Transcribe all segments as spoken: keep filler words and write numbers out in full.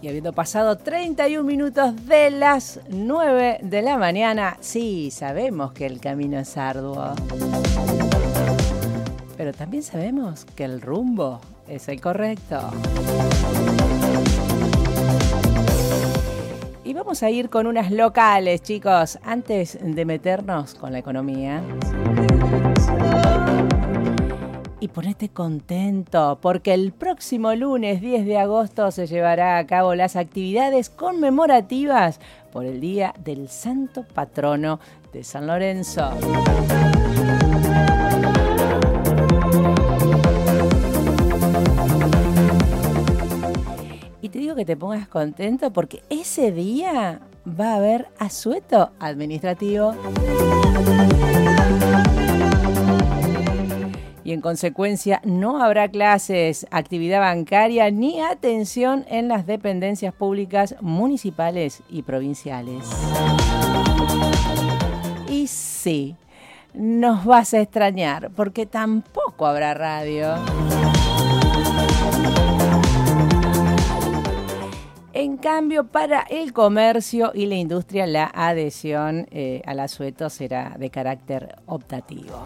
Y habiendo pasado treinta y un minutos de las nueve de la mañana, sí, sabemos que el camino es arduo. Pero también sabemos que el rumbo es el correcto. Y vamos a ir con unas locales, chicos, antes de meternos con la economía. Y ponete contento, porque el próximo lunes diez de agosto se llevará a cabo las actividades conmemorativas por el Día del Santo Patrono de San Lorenzo. Y te digo que te pongas contento porque ese día va a haber asueto administrativo. Y en consecuencia no habrá clases, actividad bancaria ni atención en las dependencias públicas municipales y provinciales. Y sí, nos vas a extrañar porque tampoco habrá radio. En cambio, para el comercio y la industria, la adhesión eh, al asueto será de carácter optativo.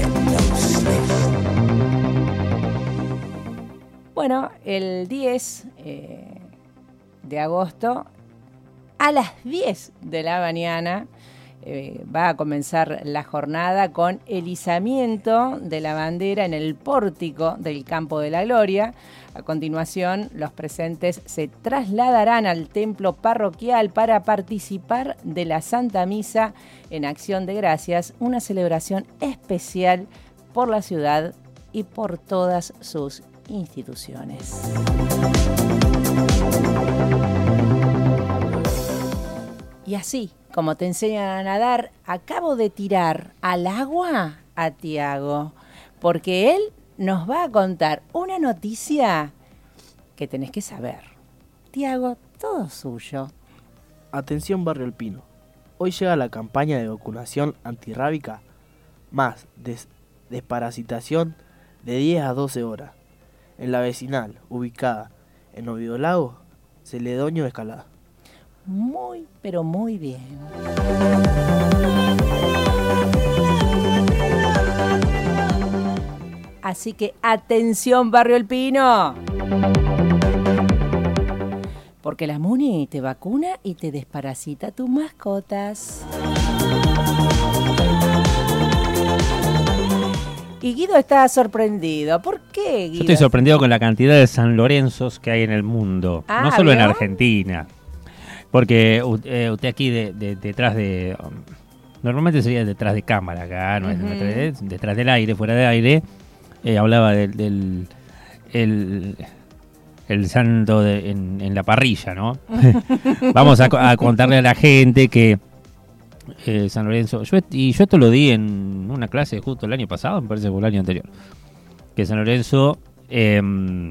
Bueno, el diez eh, de agosto, a las diez de la mañana, eh, va a comenzar la jornada con el izamiento de la bandera en el pórtico del Campo de la Gloria. A continuación, los presentes se trasladarán al templo parroquial para participar de la Santa Misa en Acción de Gracias, una celebración especial por la ciudad y por todas sus instituciones. Y así, como te enseñan a nadar, acabo de tirar al agua a Tiago, porque él nos va a contar una noticia que tenés que saber. Tiago, todo suyo. Atención Barrio El Pino. Hoy llega la campaña de vacunación antirrábica más des- desparasitación de diez a doce horas en la vecinal ubicada en Oviedo Lago, Celedonio Escalada. Muy, pero muy bien. Así que atención, Barrio El Pino. Porque la Muni te vacuna y te desparasita tus mascotas. Y Guido está sorprendido. ¿Por qué, Guido? Yo estoy sorprendido con la cantidad de San Lorenzos que hay en el mundo. Ah, no solo ¿vio? en Argentina. Porque eh, usted aquí de, de, detrás de... Um, normalmente sería detrás de cámara acá, no Uh-huh. es detrás, detrás del aire, fuera de aire. Eh, hablaba del... del el, el santo de, en, en la parrilla, ¿no? Vamos a, a contarle a la gente que eh, San Lorenzo... Yo, y yo esto lo di en una clase justo el año pasado, me parece que fue el año anterior. Que San Lorenzo eh,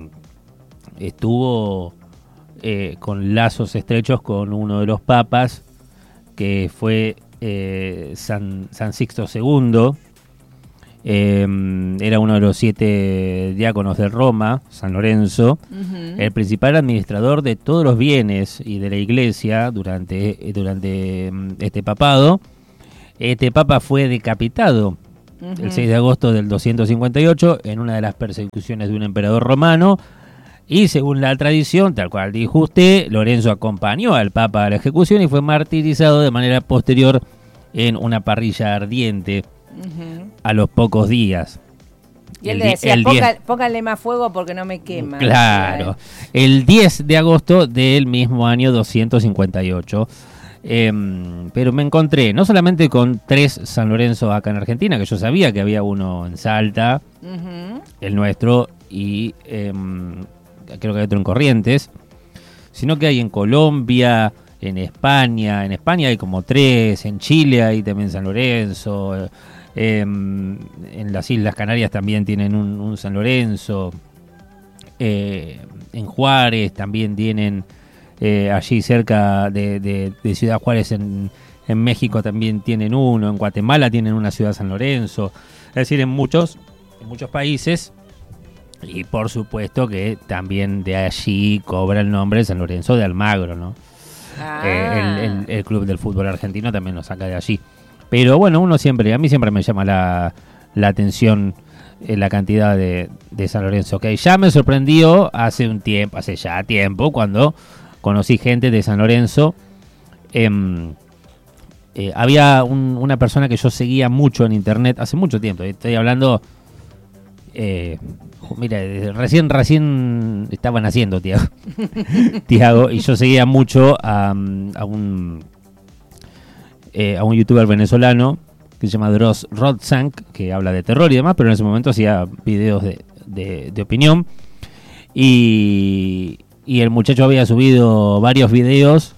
estuvo... Eh, con lazos estrechos con uno de los papas, que fue eh, San, San Sixto segundo. Eh, era uno de los siete diáconos de Roma, San Lorenzo, uh-huh. el principal administrador de todos los bienes y de la iglesia durante, durante este papado. Este papa fue decapitado uh-huh. el seis de agosto del doscientos cincuenta y ocho en una de las persecuciones de un emperador romano. Y según la tradición, tal cual dijo usted, Lorenzo acompañó al Papa a la ejecución y fue martirizado de manera posterior en una parrilla ardiente uh-huh. a los pocos días. Y él le decía, Ponga, póngale más fuego porque no me quema. Claro, el diez de agosto del mismo año doscientos cincuenta y ocho. Eh, pero me encontré no solamente con tres San Lorenzo acá en Argentina, que yo sabía que había uno en Salta, uh-huh. el nuestro, y... Eh, creo que hay otro en Corrientes, sino que hay en Colombia, en España, en España hay como tres, en Chile hay también San Lorenzo, eh, en las Islas Canarias también tienen un, un San Lorenzo, eh, en Juárez también tienen, eh, allí cerca de, de, de Ciudad Juárez en, en México también tienen uno, en Guatemala tienen una ciudad San Lorenzo, es decir, en muchos, en muchos países Y por supuesto que también de allí cobra el nombre San Lorenzo de Almagro, ¿no? Ah. Eh, el, el, el club del fútbol argentino también lo saca de allí. Pero bueno, uno siempre, a mí siempre me llama la, la atención eh, la cantidad de, de San Lorenzo. Que ya me sorprendió hace un tiempo, hace ya tiempo, cuando conocí gente de San Lorenzo. Eh, eh, había un, una persona que yo seguía mucho en internet hace mucho tiempo. Estoy hablando... Eh, mira, recién recién estaban haciendo Tiago, Tiago y yo seguía mucho a, a un eh, a un youtuber venezolano que se llama Dross Rodzank, que habla de terror y demás, pero en ese momento hacía videos de, de, de opinión y, y el muchacho había subido varios videos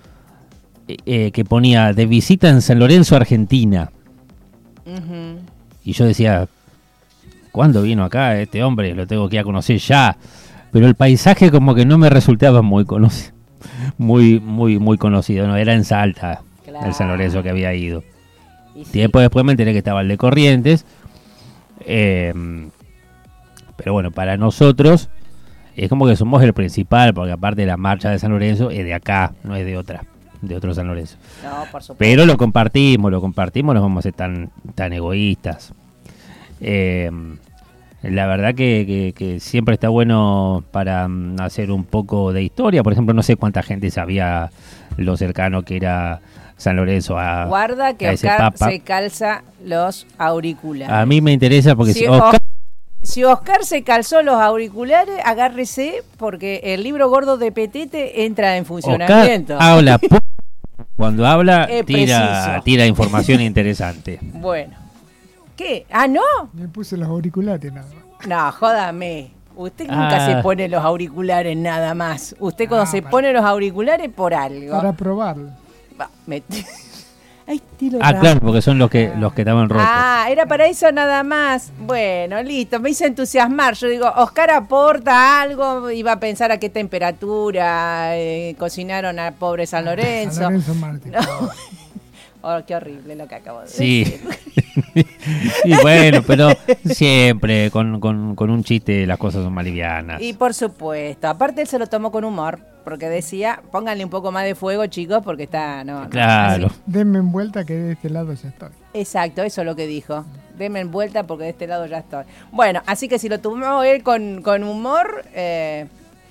eh, que ponía de visita en San Lorenzo, Argentina. Uh-huh. Y yo decía, ¿cuándo vino acá este hombre? Lo tengo que ir a conocer ya. Pero el paisaje como que no me resultaba muy conocido. Muy, muy, muy conocido. No, era en Salta, claro, el San Lorenzo que había ido. Y sí. Tiempo después me enteré que estaba el de Corrientes. Eh, pero bueno, para nosotros es como que somos el principal, porque aparte de la marcha de San Lorenzo es de acá, no es de otra, de otro San Lorenzo. No, por supuesto. Pero lo compartimos, lo compartimos, no vamos a ser tan, tan egoístas. Eh, la verdad que, que, que siempre está bueno para um, hacer un poco de historia. Por ejemplo, no sé cuánta gente sabía lo cercano que era San Lorenzo a Guarda que a ese Oscar papa. Se calza los auriculares. A mí me interesa porque si, si Oscar, si Oscar se calzó los auriculares, agárrese porque el libro gordo de Petete entra en funcionamiento. Oscar habla po- cuando habla Es tira, preciso. tira información interesante. Bueno. ¿Qué? ¿Ah, no? Me puse los auriculares nada más. No, jódame. Usted nunca Ah. se pone los auriculares nada más. Usted cuando Ah, se para- pone los auriculares por algo. Para probarlo. Va, me- Ay, tiro Ah, raro. claro, porque son los que los que estaban rotos. Ah, era para eso nada más. Bueno, listo, me hizo entusiasmar. Yo digo, Oscar aporta algo, iba a pensar a qué temperatura eh, cocinaron al pobre San Lorenzo. San Lorenzo Martín. No. Oh, qué horrible lo que acabo de Sí. decir. Y bueno, pero siempre con, con, con un chiste las cosas son más livianas. Y por supuesto, aparte él se lo tomó con humor, porque decía, pónganle un poco más de fuego, chicos, porque está... No, no, Claro. así. Denme en vuelta que de este lado ya estoy. Exacto, eso es lo que dijo. Denme en vuelta porque de este lado ya estoy. Bueno, así que si lo tomó él con, con humor, eh,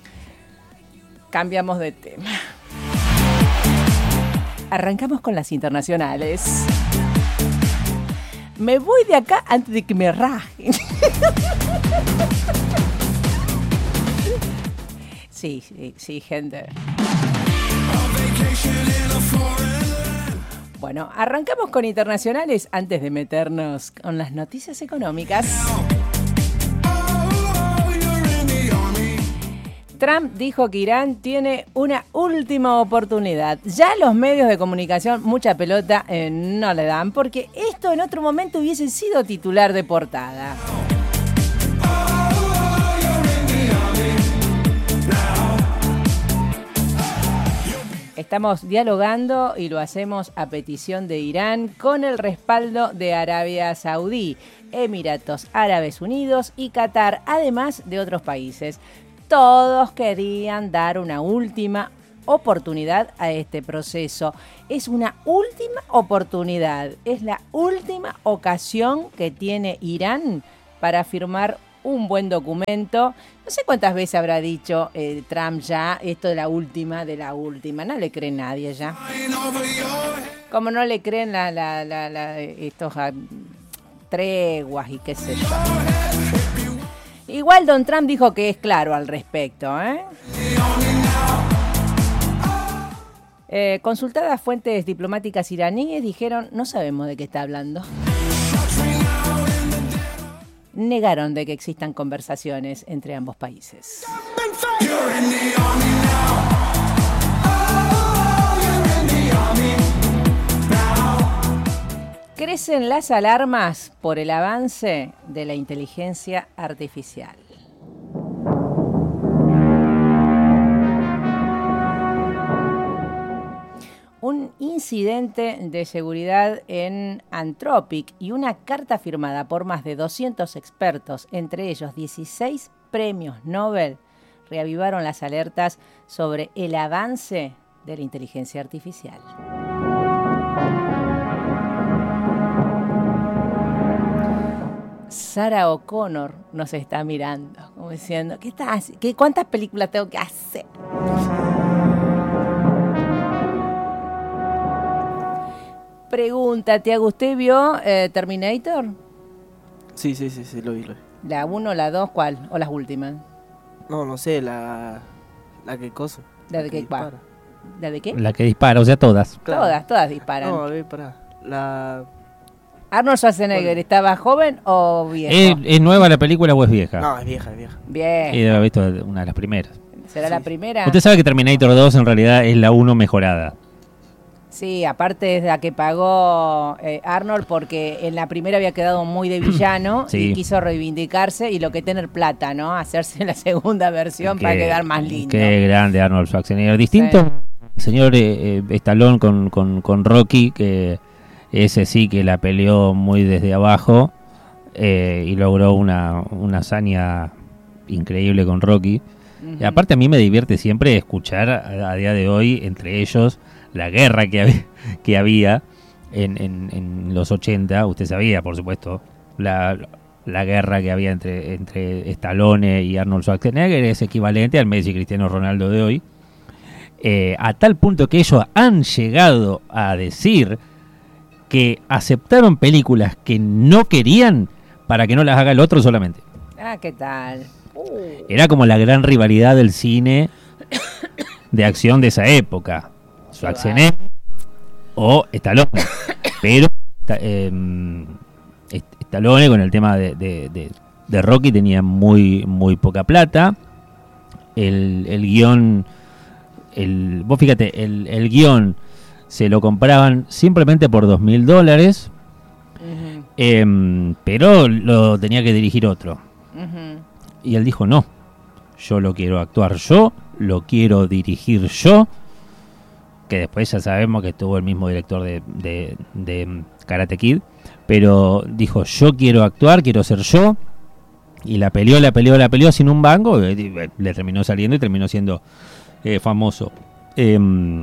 cambiamos de tema. Arrancamos con las internacionales. Me voy de acá antes de que me rajen. Sí, sí, sí, gente. Bueno, arrancamos con internacionales antes de meternos con las noticias económicas. Trump dijo que Irán tiene una última oportunidad. Ya los medios de comunicación mucha pelota eh, no le dan, porque esto en otro momento hubiese sido titular de portada. Estamos dialogando y lo hacemos a petición de Irán con el respaldo de Arabia Saudí, Emiratos Árabes Unidos y Qatar, además de otros países. Todos querían dar una última oportunidad a este proceso. Es una última oportunidad, es la última ocasión que tiene Irán para firmar un buen documento. No sé cuántas veces habrá dicho eh, Trump ya esto de la última, de la última. No le cree nadie ya. Como no le creen la, la, la, la, estos uh, treguas y qué sé yo. Igual Don Trump dijo que es claro al respecto, ¿eh? Eh, consultadas fuentes diplomáticas iraníes dijeron, no sabemos de qué está hablando. Negaron de que existan conversaciones entre ambos países. Crecen las alarmas por el avance de la inteligencia artificial. Un incidente de seguridad en Anthropic y una carta firmada por más de doscientos expertos, entre ellos dieciséis premios Nobel reavivaron las alertas sobre el avance de la inteligencia artificial. Sarah O'Connor nos está mirando, como diciendo, ¿qué estás? ¿Qué, ¿Cuántas películas tengo que hacer? Pregunta, Tiago, ¿usted vio eh, Terminator? Sí, sí, sí, sí, lo vi, lo vi. ¿La uno, la dos, cuál? ¿O las últimas? No, no sé, la... La que cosa. ¿La de qué? dispara. ¿La de qué? La que dispara, o sea, todas. Claro. Todas, todas disparan. No, a ver, pará. La... ¿Arnold Schwarzenegger estaba joven o viejo? ¿Es, ¿Es nueva la película o es vieja? No, es vieja, es vieja. Bien. Y debe haber visto una de las primeras. ¿Será Sí. la primera? Usted sabe que Terminator dos en realidad es la uno mejorada. Sí, aparte es la que pagó eh, Arnold porque en la primera había quedado muy de villano Sí. y quiso reivindicarse y lo que tener plata, ¿no? Hacerse la segunda versión Qué- para quedar más lindo. Qué grande Arnold Schwarzenegger. Distinto, Sí. señor eh, eh, Stallone con, con, con Rocky, que ese sí que la peleó muy desde abajo eh, y logró una, una hazaña increíble con Rocky. Ujú. Y aparte a mí me divierte siempre escuchar a, a día de hoy entre ellos la guerra que, hab- que había en, en, en los ochenta. Usted sabía, por supuesto, la, la guerra que había entre, entre Stallone y Arnold Schwarzenegger es equivalente al Messi y Cristiano Ronaldo de hoy. Eh, a tal punto que ellos han llegado a decir que aceptaron películas que no querían para que no las haga el otro solamente. Ah, ¿qué tal? Uh, Era como la gran rivalidad del cine de acción de esa época. Schwarzenegger o Stallone. Pero ta- eh, Est- Stallone con el tema de, de, de, de Rocky tenía muy, muy poca plata. El, el guión, el, vos fíjate, el, el guión se lo compraban simplemente por dos mil dólares, ujú, eh, pero lo tenía que dirigir otro. ujú. Y él dijo, no, yo lo quiero actuar yo, lo quiero dirigir yo, que después ya sabemos que estuvo el mismo director de, de, de Karate Kid, pero dijo, yo quiero actuar, quiero ser yo, y la peleó, la peleó, la peleó sin un banco, y le terminó saliendo y terminó siendo eh, famoso. Eh,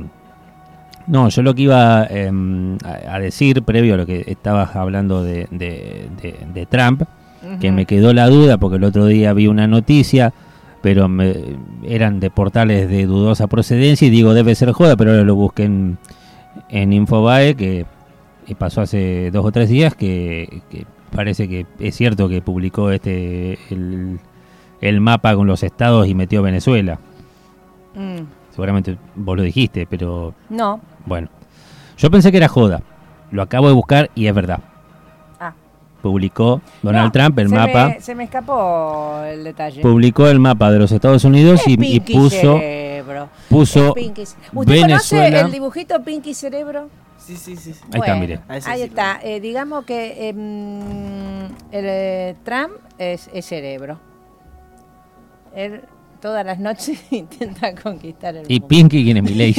no, yo lo que iba eh, a, a decir, previo a lo que estabas hablando de, de, de, de Trump, que me quedó la duda porque el otro día vi una noticia, pero me, eran de portales de dudosa procedencia y digo, debe ser joda, pero ahora lo busqué en, en Infobae, que y pasó hace dos o tres días, que, que parece que es cierto que publicó este el, el mapa con los estados y metió Venezuela. Mm, Seguramente vos lo dijiste, pero no. bueno. Yo pensé que era joda, lo acabo de buscar y es verdad. Ah. Publicó Donald No, Trump el se mapa. Me, se me escapó el detalle. Publicó el mapa de los Estados Unidos Es y, y Pinky puso Cerebro. puso Es Pinky Ce- ¿Usted Venezuela. conoce el dibujito Pinky Cerebro? Sí, sí, sí. sí. Ahí está, mire. A ese Ahí sí está. Eh, digamos que eh, mm, el eh, Trump es, es cerebro. Él todas las noches intenta conquistar el Y mundo. Pinky, quien es Milei.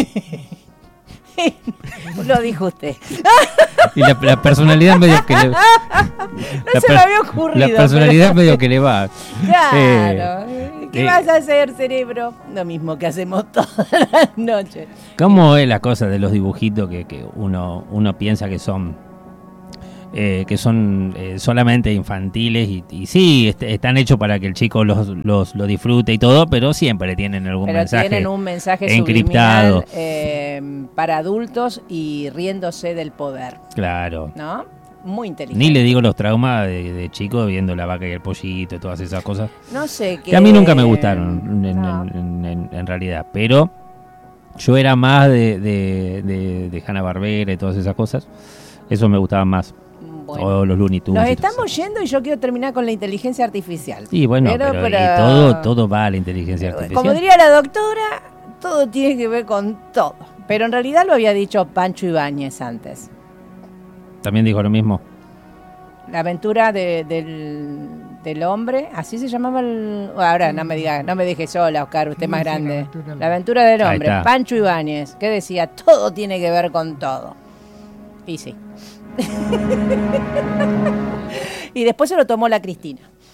Lo dijo usted. Y la, la personalidad medio que le. No la se per- me había ocurrido. La personalidad pero- medio que le va. Claro. ¿Qué eh, vas a hacer, cerebro? Lo mismo que hacemos todas las noches. ¿Cómo es la cosa de los dibujitos que, que uno, uno piensa que son eh, que son eh, solamente infantiles y, y sí, est- están hechos para que el chico los, los lo disfrute y todo, pero siempre tienen algún Pero mensaje tienen un mensaje encriptado. subliminal eh, para adultos y riéndose del poder, Claro. ¿no? Muy inteligente. Ni le digo los traumas de, de chico viendo la vaca y el pollito y todas esas cosas. No sé qué. Que a mí nunca me gustaron en, No. en- en- en- en realidad, pero yo era más de, de, de, de Hanna-Barbera y todas esas cosas. Eso me gustaba más. Bueno. O los Looney Tunes. Nos y todo estamos eso. yendo y yo quiero terminar con la inteligencia artificial. Sí, bueno, Pero- pero, pero- y todo, todo va a la inteligencia artificial. Como diría la doctora, todo tiene que ver con todo. Pero en realidad lo había dicho Pancho Ibáñez antes. También dijo lo mismo. La aventura de- del, del hombre, así se llamaba el... Ahora no me diga, no me deje sola, Oscar, usted es más Sí, sí, la grande. aventura del- La aventura del Ahí hombre, está. Pancho Ibáñez, que decía, todo tiene que ver con todo. Y sí. Y después se lo tomó la Cristina.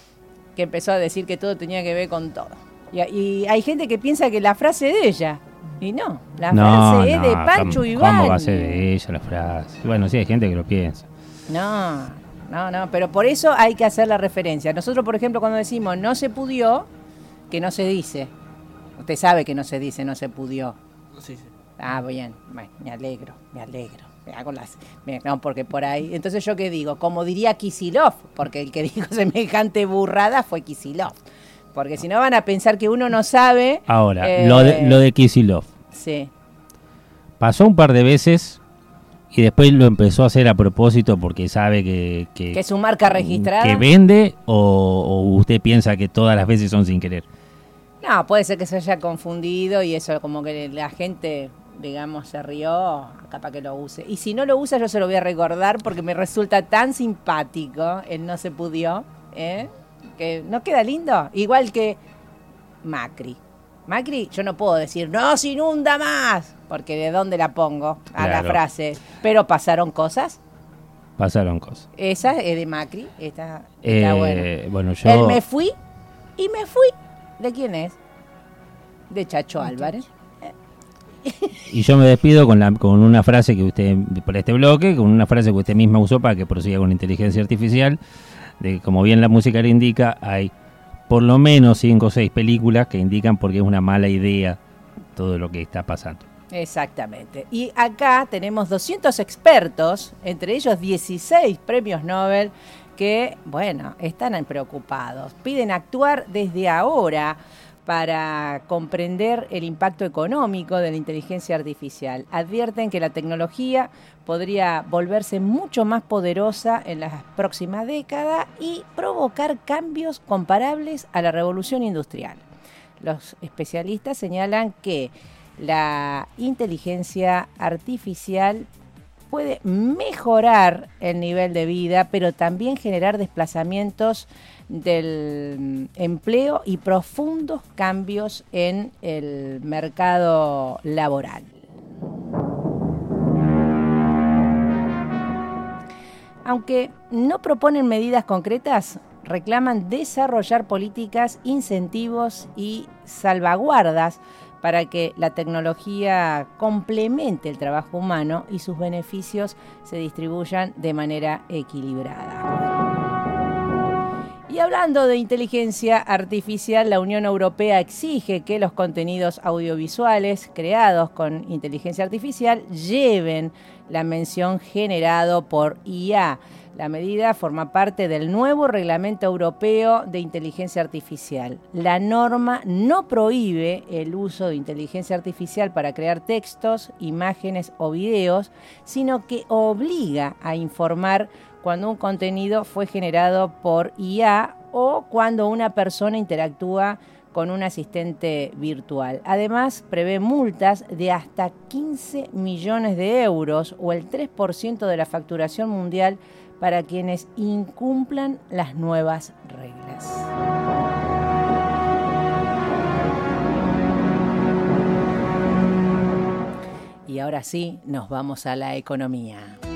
que empezó a decir que todo tenía que ver con todo. Y, y hay gente que piensa que la frase es de ella. Y no, la no, frase no, es de Pancho ¿cómo, Ibáñez. ¿Cómo va a ser de ella la frase? Bueno, sí, hay gente que lo piensa. No, no, no, pero por eso hay que hacer la referencia. Nosotros, por ejemplo, cuando decimos no se pudió, que no se dice. Usted sabe que no se dice no se pudió. Sí, sí. Ah, bien, bueno, me alegro, me alegro. Me hago las, me, no, porque por ahí. Entonces, ¿yo qué digo? Como diría Kicillof, porque el que dijo semejante burrada fue Kicillof. Porque si no van a pensar que uno no sabe. Ahora, eh, lo de, lo de Kicillof. Sí. Pasó un par de veces y después lo empezó a hacer a propósito porque sabe que... Que, que es su marca registrada. ¿Que vende o, o usted piensa que todas las veces son sin querer? No, puede ser que se haya confundido y eso como que la gente, digamos, se rió, capaz que lo use. Y si no lo usa, yo se lo voy a recordar porque me resulta tan simpático el no se pudió, ¿eh? Que no queda lindo. Igual que Macri. Macri, yo no puedo decir, no se inunda más, porque ¿de dónde la pongo a Claro. la frase? Pero pasaron cosas. Pasaron cosas. Esa es de Macri, esta Eh, está buena. Bueno, yo... El me fui y me fui. ¿De quién es? De Chacho Álvarez. Y yo me despido con, la, con una frase que usted, por este bloque, con una frase que usted misma usó para que prosiga con la inteligencia artificial, de que como bien la música le indica, hay por lo menos cinco o seis películas que indican por qué es una mala idea todo lo que está pasando. Exactamente. Y acá tenemos doscientos expertos, entre ellos dieciséis premios Nobel, que, bueno, están preocupados. Piden actuar desde ahora para comprender el impacto económico de la inteligencia artificial. Advierten que la tecnología podría volverse mucho más poderosa en las próximas décadas y provocar cambios comparables a la revolución industrial. Los especialistas señalan que la inteligencia artificial puede mejorar el nivel de vida, pero también generar desplazamientos del empleo y profundos cambios en el mercado laboral. Aunque no proponen medidas concretas, reclaman desarrollar políticas, incentivos y salvaguardas para que la tecnología complemente el trabajo humano y sus beneficios se distribuyan de manera equilibrada. Y hablando de inteligencia artificial, la Unión Europea exige que los contenidos audiovisuales creados con inteligencia artificial lleven la mención generado por I A. La medida forma parte del nuevo Reglamento Europeo de Inteligencia Artificial. La norma no prohíbe el uso de inteligencia artificial para crear textos, imágenes o videos, sino que obliga a informar cuando un contenido fue generado por I A o cuando una persona interactúa con un asistente virtual. Además, prevé multas de hasta quince millones de euros o el tres por ciento de la facturación mundial para quienes incumplan las nuevas reglas. Y ahora sí, nos vamos a la economía.